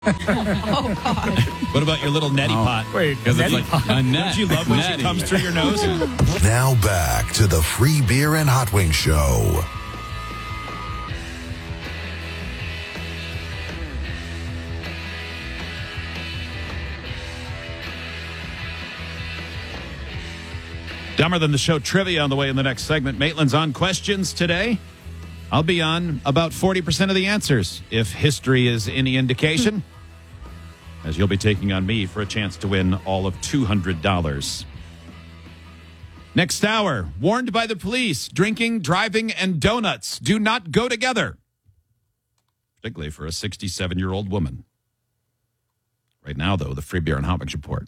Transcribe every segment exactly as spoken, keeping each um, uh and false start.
Oh, God. What about your little neti Oh, pot? wait, because it's neti like pot. a net. Don't you love when Neti. she comes through your nose? Now back to the Free Beer and Hot Wings Show. Dumber Than the Show trivia on the way in the next segment. Maitland's on questions today. I'll be on about forty percent of the answers, if history is any indication, as you'll be taking on me for a chance to win all of two hundred dollars. Next hour, warned by the police, drinking, driving, and donuts do not go together, particularly for a sixty-seven-year-old woman. Right now, though, the Free Beer and Hot Wings Report.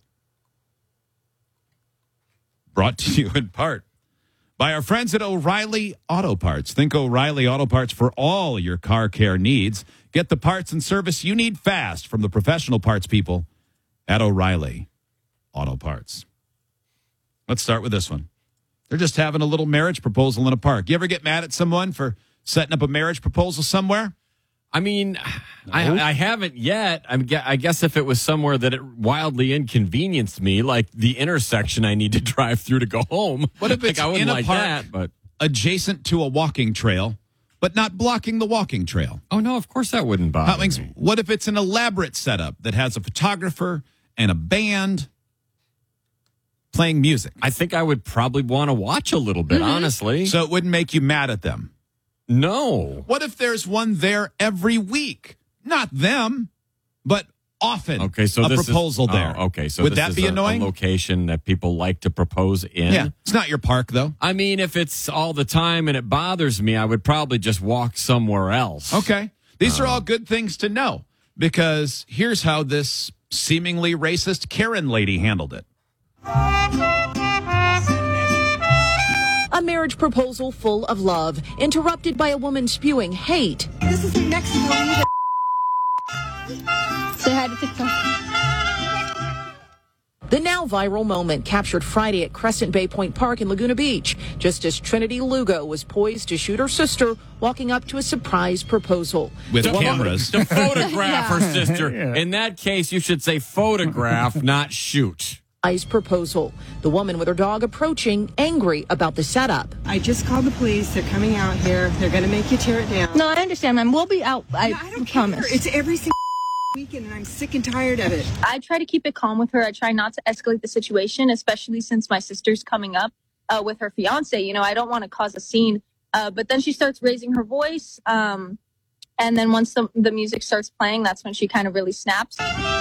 Brought to you in part by our friends at O'Reilly Auto Parts. Think O'Reilly Auto Parts for all your car care needs. Get the parts and service you need fast from the professional parts people at O'Reilly Auto Parts. Let's start with this one. They're just having a little marriage proposal in a park. You ever get mad at someone for setting up a marriage proposal somewhere? I mean, I, I haven't yet. I, mean, I guess if it was somewhere that it wildly inconvenienced me, like the intersection I need to drive through to go home. What if it's like, I wouldn't in a like park that, but adjacent to a walking trail, but not blocking the walking trail? Oh, no, of course that wouldn't bother Hot Wings, me. what if it's an elaborate setup that has a photographer and a band playing music? I think I would probably want to watch a little bit, honestly. So it wouldn't make you mad at them. No. What if there's one there every week? Not them, but often. Okay, so a this proposal is, there. Oh, okay, so would this that is be a, annoying? a location that people like to propose in. Yeah, it's not your park though. I mean, if it's all the time and it bothers me, I would probably just walk somewhere else. Okay, these are all good things to know, because here's how this seemingly racist Karen lady handled it. A marriage proposal full of love, interrupted by a woman spewing hate. This is next to me. Say hi to TikTok. The now viral moment captured Friday at Crescent Bay Point Park in Laguna Beach, just as Trinity Lugo was poised to shoot her sister walking up to a surprise proposal. With The woman- cameras. To photograph her sister. In that case, you should say photograph, not shoot. Surprise proposal. The woman with her dog approaching, angry about the setup. I just called the police. They're coming out here. They're going to make you tear it down. No, I understand, ma'am. We'll be out. I, No, I don't promise. care. It's every single weekend, and I'm sick and tired of it. I try to keep it calm with her. I try not to escalate the situation, especially since my sister's coming up uh, with her fiance. You know, I don't want to cause a scene. Uh, but then she starts raising her voice. Um, and then once the, the music starts playing, that's when she kind of really snaps.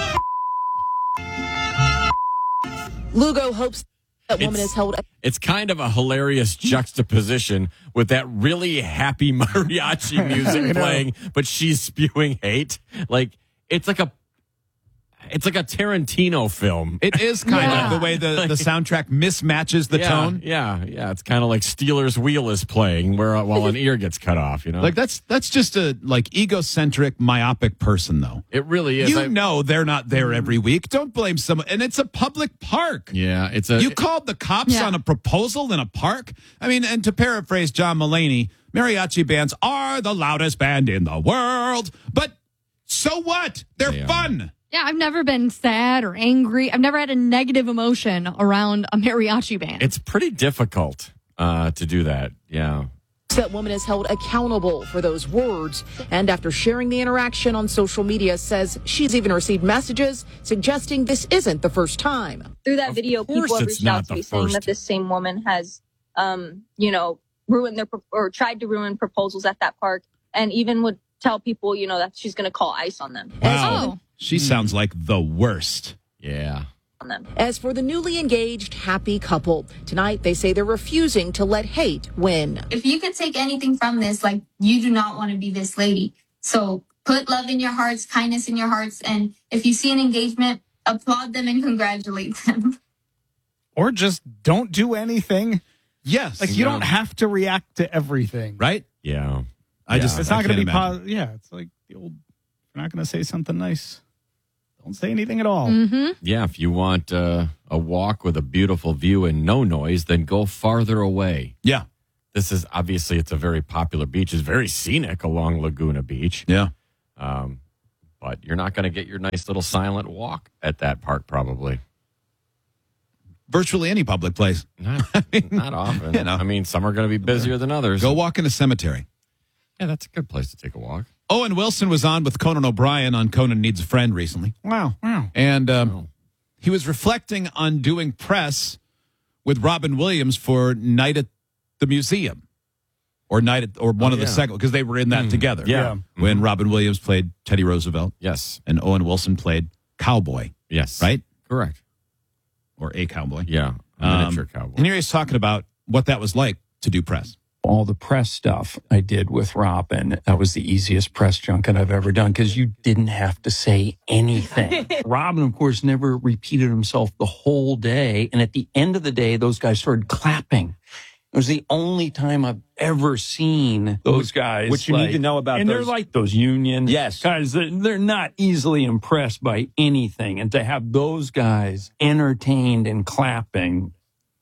Lugo hopes that woman It's- is held. It's kind of a hilarious juxtaposition with that really happy mariachi music playing, but she's spewing hate. Like, it's like a it's like a Tarantino film. It is kind Yeah. of the way the, the soundtrack mismatches the yeah, tone. Yeah, yeah. It's kind of like Steelers Wheel is playing where uh, while an ear gets cut off, you know? Like that's that's just a like egocentric, myopic person, though. it really is. You I- know they're not there every week. Don't blame someone. And it's a public park. Yeah, it's a You called the cops Yeah. on a proposal in a park? I mean, and to paraphrase John Mulaney, mariachi bands are the loudest band in the world. But so what? They're They are. fun. Yeah, I've never been sad or angry. I've never had a negative emotion around a mariachi band. It's pretty difficult uh, to do that. Yeah. That woman is held accountable for those words, and after sharing the interaction on social media, says she's even received messages suggesting this isn't the first time. Through that Of video, course people have it's reached not out to the me saying first. that this same woman has, um, you know, ruined their pro- or tried to ruin proposals at that park, and even would tell people, you know, that she's going to call ICE on them. Wow. Oh. She sounds like the worst. Yeah. On them. As for the newly engaged happy couple, tonight they say they're refusing to let hate win. If you could take anything from this, like, you do not want to be this lady. So put love in your hearts, kindness in your hearts, and if you see an engagement, applaud them and congratulate them. Or just don't do anything. Yes. Like, you don't have to react to everything. right? Yeah. I Yeah. just It's I not going to can't be imagine. positive. Yeah, it's like the old, if you're not going to say something nice, don't say anything at all. Mm-hmm. Yeah, if you want uh, a walk with a beautiful view and no noise, then go farther away. Yeah. This is obviously it's a very popular beach. It's very scenic along Laguna Beach. Yeah. Um, but you're not going to get your nice little silent walk at that park probably. Virtually any public place. Not, not often. You know. I mean, some are going to be busier than others. Go walk in a cemetery. Yeah, that's a good place to take a walk. Owen Wilson was on with Conan O'Brien on Conan Needs a Friend recently. Wow. Wow. And um, he was reflecting on doing press with Robin Williams for Night at the Museum. Or night at, or one Oh, of the yeah. second, because they were in that Mm, together. yeah. When Robin Williams played Teddy Roosevelt. Yes. And Owen Wilson played Cowboy. Yes. Right? Correct. Or a cowboy. Yeah. A Um, miniature cowboy. And here he's talking about what that was like to do press. All the press stuff I did with Robin, that was the easiest press junket I've ever done because you didn't have to say anything. Robin, of course, never repeated himself the whole day. And at the end of the day, those guys started clapping. It was the only time I've ever seen those guys. Which you like- need to know about And those- they're like those union Yes. guys. They're, they're not easily impressed by anything. And to have those guys entertained and clapping.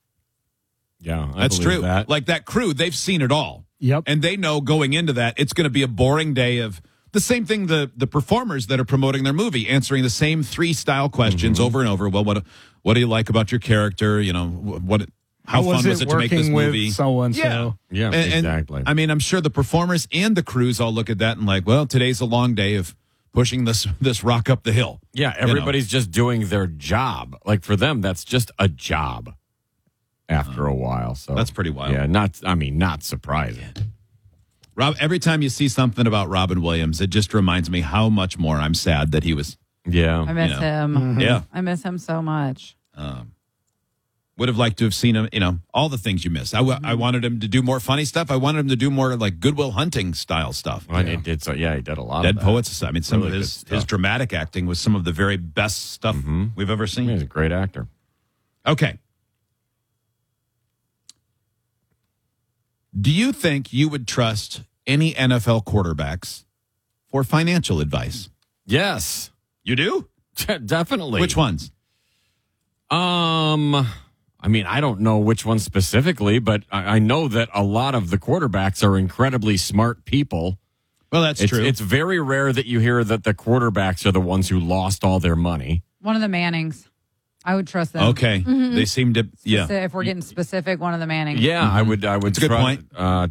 Yeah, I That's believe true. That. Like that crew, they've seen it all. Yep. And they know going into that, it's going to be a boring day of the same thing the the performers that are promoting their movie, answering the same three style questions Mm-hmm. over and over. Well, what what do you like about your character? You know, what how, How was fun was it it to make this working with movie? so-and-so? Yeah. Yeah, And- and, exactly. I mean, I'm sure the performers and the crews all look at that and like, well, today's a long day of pushing this this rock up the hill. Yeah, You know? everybody's just doing their job. Like for them, that's just a job after a while. So That's pretty wild. Yeah, not I mean, not surprising. Rob, every time you see something about Robin Williams, it just reminds me how much more I'm sad that he was. Yeah. I miss you know. him. Yeah. I miss him so much. Um, would have liked to have seen him, you know, all the things you miss. I, w- I wanted him to do more funny stuff. I wanted him to do more like Goodwill Hunting style stuff. Well, he did so. Yeah, he did a lot. Dead of that. Poets. I mean, some Really of good his, stuff. his dramatic acting was some of the very best stuff we've ever seen. He's a great actor. Okay. Do you think you would trust any N F L quarterbacks for financial advice? Yes, You do? definitely. Which ones? Um, I mean, I don't know which one specifically, but I, I know that a lot of the quarterbacks are incredibly smart people. Well, that's It's, true. it's very rare that you hear that the quarterbacks are the ones who lost all their money. One of the Mannings. I would trust them. okay. They seem to, yeah. So if we're getting specific, one of the Mannings. Yeah, I would. I would. That's a good try- point. Uh,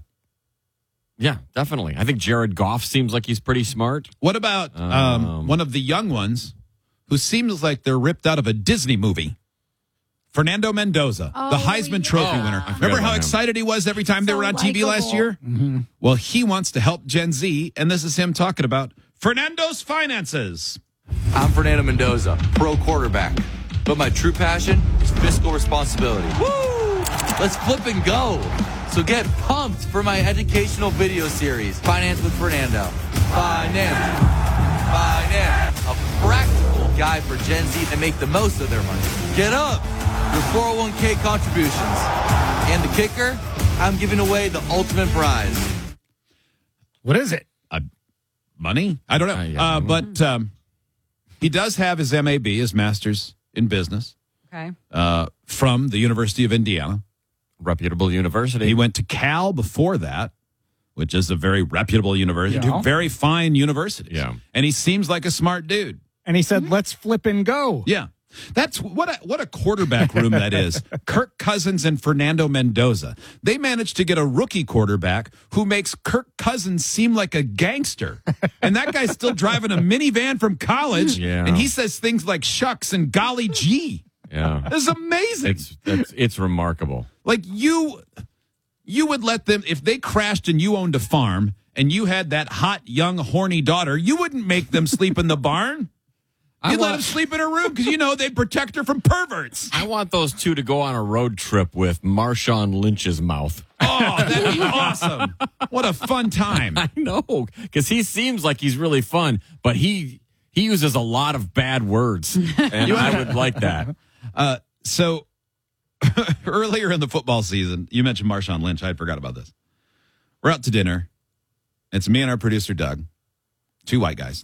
yeah, definitely. I think Jared Goff seems like he's pretty smart. What about um, Um, one of the young ones who seems like they're ripped out of a Disney movie? Fernando Mendoza, Oh, the Heisman Trophy yeah. winner. I forgot Remember about how him. excited he was every time they So were on T V last likable. year? Well, he wants to help Gen Z, and this is him talking about Fernando's finances. I'm Fernando Mendoza, pro quarterback. But my true passion is fiscal responsibility. Woo! Let's flip and go. So get pumped for my educational video series, Finance with Fernando. Finance. Finance. A practical guide for Gen Z to make the most of their money. Get up. Your four oh one k contributions. And the kicker, I'm giving away the ultimate prize. What is it? Uh, money? I don't know. Uh, yeah. Uh, but um, he does have his M A B, his master's in business, Okay. uh, from the University of Indiana. Reputable university. He went to Cal before that, which is a very reputable university, Yeah. very fine university. Yeah. And he seems like a smart dude. And he said, let's flip and go. Yeah. That's what a, what a quarterback room that is. Kirk Cousins and Fernando Mendoza. They managed to get a rookie quarterback who makes Kirk Cousins seem like a gangster. And that guy's still driving a minivan from college. Yeah. And he says things like shucks and golly gee. yeah. This is amazing. It's, it's it's remarkable. Like you, you would let them, if they crashed and you owned a farm and you had that hot, young, horny daughter, you wouldn't make them sleep in the barn. I You'd let want- them sleep in a room because you know they'd protect her from perverts. I want those two to go on a road trip with Marshawn Lynch's mouth. Oh, that'd be awesome. What a fun time. I know, because he seems like he's really fun, but he he uses a lot of bad words, and I would like that. Uh, so earlier in the football season, you mentioned Marshawn Lynch. I forgot about this. We're out to dinner. It's me and our producer, Doug, two white guys,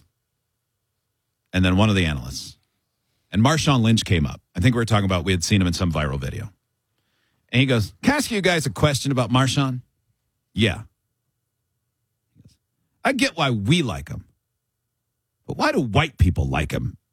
and then one of the analysts. And Marshawn Lynch came up. I think we were talking about we had seen him in some viral video. And he goes, can I ask you guys a question about Marshawn? Yeah. I get why we like him. But why do white people like him?